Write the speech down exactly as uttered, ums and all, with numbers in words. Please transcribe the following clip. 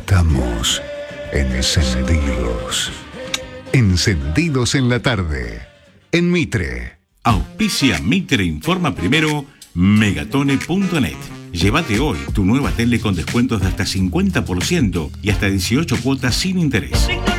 Estamos encendidos. Encendidos en la tarde. En Mitre. Auspicia Mitre Informa Primero, megatone punto net. Llévate hoy tu nueva tele con descuentos de hasta cincuenta por ciento y hasta dieciocho cuotas sin interés.